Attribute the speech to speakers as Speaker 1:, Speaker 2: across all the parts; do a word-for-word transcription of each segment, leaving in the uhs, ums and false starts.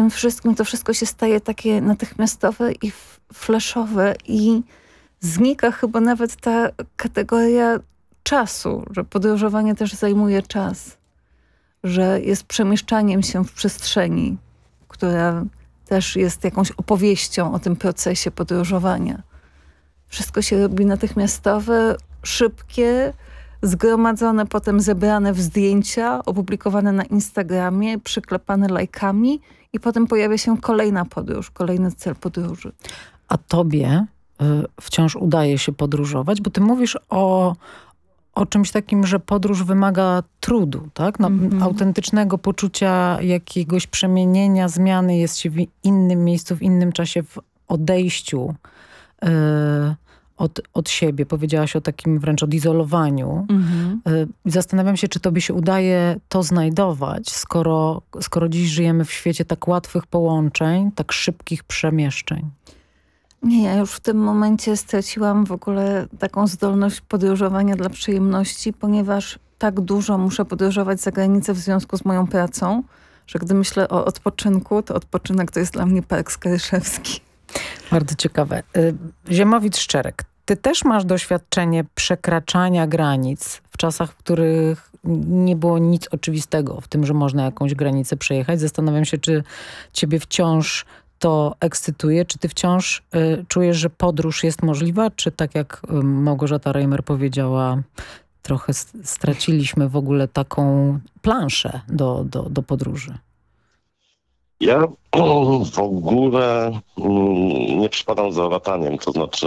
Speaker 1: tym wszystkim to wszystko się staje takie natychmiastowe i flashowe i znika chyba nawet ta kategoria czasu, że podróżowanie też zajmuje czas, że jest przemieszczaniem się w przestrzeni, która też jest jakąś opowieścią o tym procesie podróżowania. Wszystko się robi natychmiastowe, szybkie, zgromadzone, potem zebrane w zdjęcia, opublikowane na Instagramie, przyklepane lajkami i potem pojawia się kolejna podróż, kolejny cel podróży.
Speaker 2: A tobie y, wciąż udaje się podróżować, bo ty mówisz o, o czymś takim, że podróż wymaga trudu, tak? No, mm-hmm. autentycznego poczucia jakiegoś przemienienia, zmiany, jest się w innym miejscu, w innym czasie, w odejściu y, Od, od siebie. Powiedziałaś o takim wręcz odizolowaniu. Mhm. Zastanawiam się, czy tobie się udaje to znajdować, skoro, skoro dziś żyjemy w świecie tak łatwych połączeń, tak szybkich przemieszczeń.
Speaker 1: Nie, ja już w tym momencie straciłam w ogóle taką zdolność podróżowania dla przyjemności, ponieważ tak dużo muszę podróżować za granicę w związku z moją pracą, że gdy myślę o odpoczynku, to odpoczynek to jest dla mnie park Skaryszewski.
Speaker 2: Bardzo ciekawe. Ziemowit Szczerek, ty też masz doświadczenie przekraczania granic w czasach, w których nie było nic oczywistego w tym, że można jakąś granicę przejechać. Zastanawiam się, czy ciebie wciąż to ekscytuje, czy ty wciąż y, czujesz, że podróż jest możliwa, czy tak jak y, Małgorzata Reimer powiedziała, trochę straciliśmy w ogóle taką planszę do, do, do podróży?
Speaker 3: Ja w ogóle nie przypadam za lataniem, to znaczy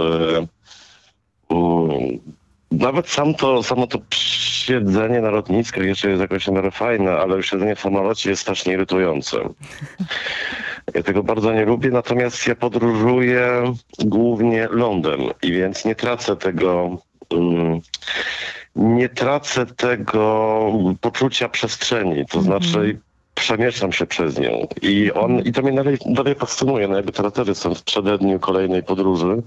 Speaker 3: nawet sam to, samo to siedzenie na lotniskach jeszcze jest jakoś w miarę fajne, ale już siedzenie w samolocie jest strasznie irytujące. Ja tego bardzo nie lubię, natomiast ja podróżuję głównie lądem i więc nie tracę tego... Um, nie tracę tego poczucia przestrzeni, to znaczy przemieszczam się przez nią i on i to mnie dalej, dalej fascynuje. No jakby teraz też jestem w przededniu kolejnej podróży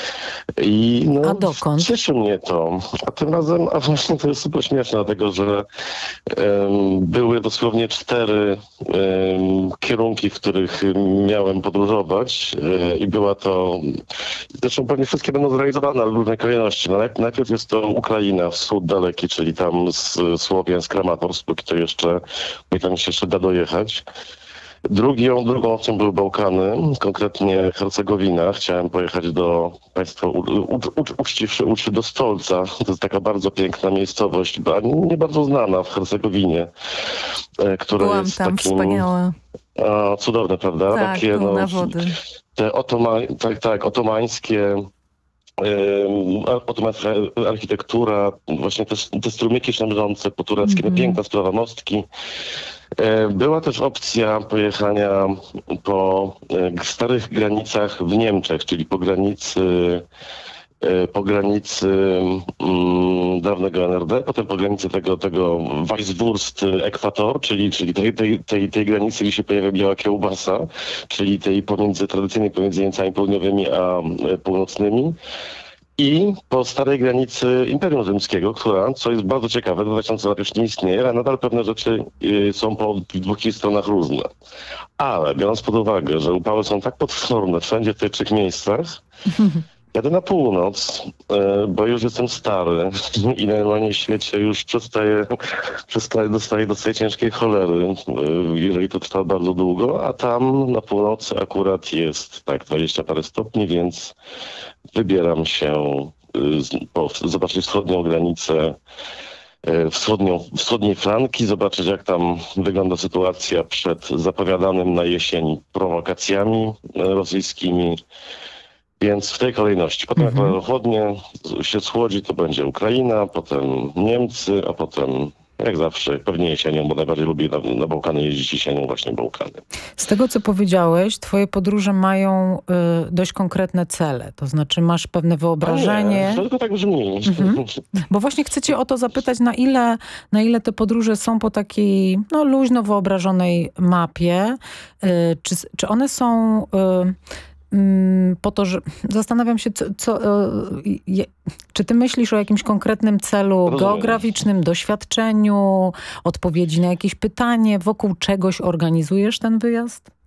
Speaker 3: i no,
Speaker 2: a dokąd?
Speaker 3: Cieszy mnie to. A tym razem, a właśnie to jest super śmieszne, dlatego że um, były dosłownie cztery um, kierunki, w których miałem podróżować um, i była to, zresztą pewnie wszystkie będą zrealizowane, ale w różnej kolejności. No, najpierw jest to Ukraina, wschód daleki, czyli tam z Słowiańsk, Kramatorsk, póki to jeszcze, i tam się jeszcze da dojechać. Drugią, drugą opcją były Bałkany, konkretnie Hercegowina. Chciałem pojechać do państwa u, u, u, uczciwszy, uczciw do Stolca. To jest taka bardzo piękna miejscowość, nie bardzo znana w Hercegowinie, która
Speaker 1: Byłam
Speaker 3: jest
Speaker 1: tam,
Speaker 3: takim...
Speaker 1: wspaniałe.
Speaker 3: A, cudowne, prawda?
Speaker 1: Tak,
Speaker 3: takie,
Speaker 1: pełna
Speaker 3: no,
Speaker 1: wody.
Speaker 3: Te otoma, tak, tak, otomańskie otomańska architektura, właśnie te, te strumyki szemrzące po tureckie, mm-hmm. piękna sprawa, mostki. Była też opcja pojechania po starych granicach w Niemczech, czyli po granicy po granicy mm, dawnego N R D, potem po granicy tego, tego Weißwurst-Ekwator, czyli, czyli tej, tej, tej, tej granicy, gdzie się pojawia biała kiełbasa, czyli tej pomiędzy, tradycyjnej pomiędzy Niemcami Południowymi a północnymi. I po starej granicy Imperium Rzymskiego, która, co jest bardzo ciekawe, dwa tysiące lat już nie istnieje, ale nadal pewne rzeczy y, są po dwóch stronach różne. Ale biorąc pod uwagę, że upały są tak potworne wszędzie w tych trzech miejscach, jadę na północ, y, bo już jestem stary i normalnie w świecie już przestaję, przestaję dostaję dostaję ciężkiej cholery, y, jeżeli to trwa bardzo długo, a tam na północy akurat jest tak dwadzieścia parę stopni, więc wybieram się po, zobaczyć wschodnią granicę, wschodnią, wschodniej flanki, zobaczyć jak tam wygląda sytuacja przed zapowiadanym na jesień prowokacjami rosyjskimi. Więc w tej kolejności. Potem mm-hmm. jak chłodnie się schłodzi, to będzie Ukraina, potem Niemcy, a potem jak zawsze, pewnie jesienią, bo najbardziej lubię na, na Bałkany jeździć jesienią, właśnie Bałkany.
Speaker 2: Z tego, co powiedziałeś, twoje podróże mają y, dość konkretne cele. To znaczy masz pewne wyobrażenie.
Speaker 3: Nie, to tylko tak brzmi.
Speaker 2: Mhm. Bo właśnie chcę cię o to zapytać, na ile, na ile te podróże są po takiej no, luźno wyobrażonej mapie. Y, czy, czy one są... Y, po to, że zastanawiam się, co, co, je, czy ty myślisz o jakimś konkretnym celu
Speaker 3: Rozumiem.
Speaker 2: geograficznym, doświadczeniu, odpowiedzi na jakieś pytanie, wokół czegoś organizujesz ten wyjazd?